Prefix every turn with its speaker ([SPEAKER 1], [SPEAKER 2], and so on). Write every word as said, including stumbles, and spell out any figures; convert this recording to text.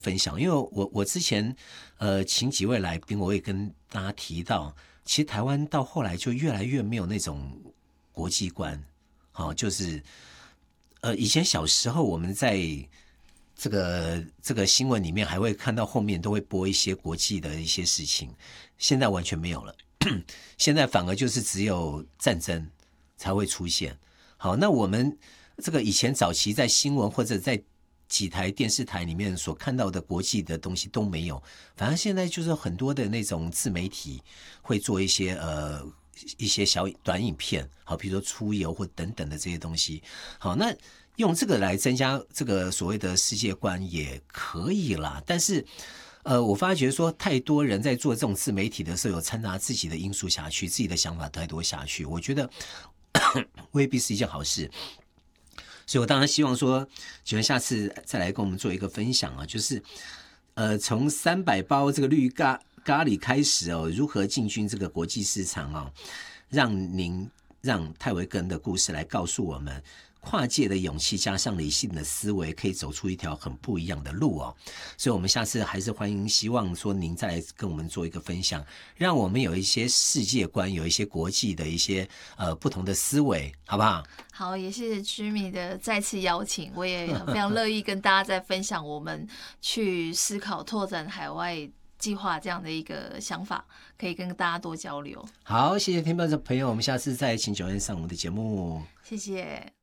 [SPEAKER 1] 分享，因为我我之前呃请几位来宾，我也跟大家提到，其实台湾到后来就越来越没有那种国际观，好、哦，就是呃以前小时候我们在这个这个新闻里面还会看到后面都会播一些国际的一些事情，现在完全没有了，现在反而就是只有战争才会出现。好，那我们这个以前早期在新闻或者在几台电视台里面所看到的国际的东西都没有，反正现在就是很多的那种自媒体会做一些呃一些小短影片，好，比如说出游或等等的这些东西。好，那用这个来增加这个所谓的世界观也可以啦，但是呃，我发觉说太多人在做这种自媒体的时候，有掺杂自己的因素下去，自己的想法太多下去，我觉得未必是一件好事。所以我当然希望说，请问下次再来跟我们做一个分享啊，就是呃，从三百包这个绿咖咖喱开始哦，如何进军这个国际市场哦，让您让泰维个人的故事来告诉我们，跨界的勇气加上理性的思维，可以走出一条很不一样的路哦。所以我们下次还是欢迎，希望说您再来跟我们做一个分享，让我们有一些世界观，有一些国际的一些呃不同的思维，好不好？
[SPEAKER 2] 好，也谢谢 Jimmy 的再次邀请，我也非常乐意跟大家再分享我们去思考拓展海外计划这样的一个想法，可以跟大家多交流。
[SPEAKER 1] 好，谢谢听众朋友，我们下次再请九恩上我们的节目，
[SPEAKER 2] 谢谢。